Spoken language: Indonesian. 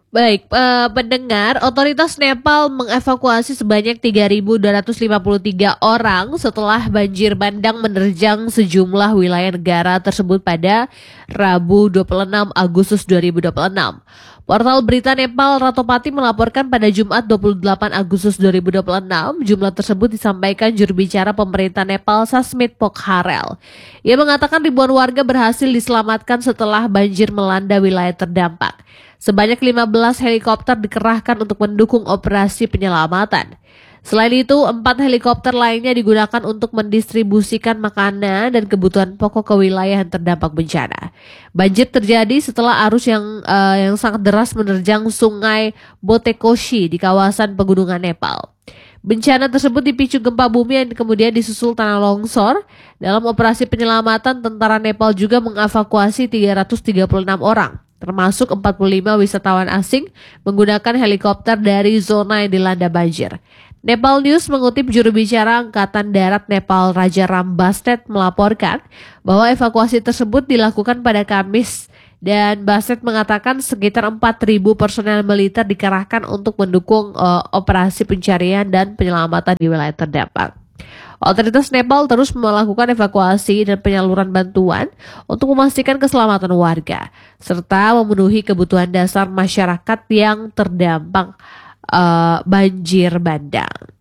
Baik, pendengar, otoritas Nepal mengevakuasi sebanyak 3.253 orang setelah banjir bandang menerjang sejumlah wilayah negara tersebut pada Rabu 26 Agustus 2026. Portal berita Nepal Ratopati melaporkan pada Jumat 28 Agustus 2026, jumlah tersebut disampaikan juru bicara pemerintah Nepal Sasmit Pokharel. Ia mengatakan ribuan warga berhasil diselamatkan setelah banjir melanda wilayah terdampak. Sebanyak 15 helikopter dikerahkan untuk mendukung operasi penyelamatan. Selain itu, 4 helikopter lainnya digunakan untuk mendistribusikan makanan dan kebutuhan pokok ke wilayah yang terdampak bencana. Banjir terjadi setelah arus yang sangat deras menerjang sungai Botekoshi di kawasan pegunungan Nepal. Bencana tersebut dipicu gempa bumi yang kemudian disusul tanah longsor. Dalam operasi penyelamatan, tentara Nepal juga mengevakuasi 336 orang, termasuk 45 wisatawan asing menggunakan helikopter dari zona yang dilanda banjir. Nepal News mengutip juru bicara Angkatan Darat Nepal Raja Ram Bastet melaporkan bahwa evakuasi tersebut dilakukan pada Kamis dan Bastet mengatakan sekitar 4.000 personel militer dikerahkan untuk mendukung operasi pencarian dan penyelamatan di wilayah terdampak. Otoritas Nepal terus melakukan evakuasi dan penyaluran bantuan untuk memastikan keselamatan warga, serta memenuhi kebutuhan dasar masyarakat yang terdampak banjir bandang.